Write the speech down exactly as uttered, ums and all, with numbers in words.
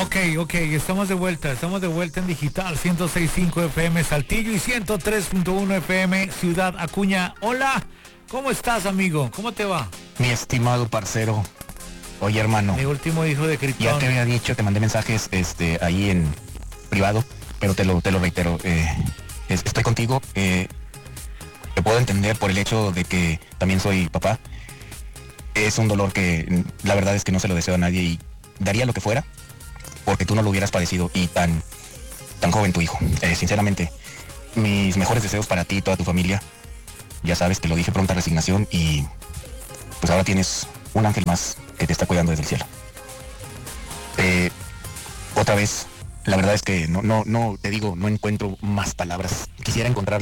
Ok, ok, estamos de vuelta, estamos de vuelta en digital, ciento seis punto cinco F M Saltillo y ciento tres punto uno F M Ciudad Acuña. Hola, ¿cómo estás, amigo? ¿Cómo te va? Mi estimado parcero, oye, hermano, Mi último hijo de Krypton. ya te había dicho, te mandé mensajes este, ahí en privado, pero te lo, te lo reitero, eh, es- estoy contigo, eh, te puedo entender por el hecho de que también soy papá. Es un dolor que mm, la verdad es que no se lo deseo a nadie y daría lo que fuera porque tú no lo hubieras padecido y tan, tan joven tu hijo. Eh, sinceramente, mis mejores deseos para ti y toda tu familia. Ya sabes, te lo dije, pronta resignación y pues ahora tienes un ángel más que te está cuidando desde el cielo. Eh, otra vez, la verdad es que no, no, no, te digo, no encuentro más palabras. Quisiera encontrar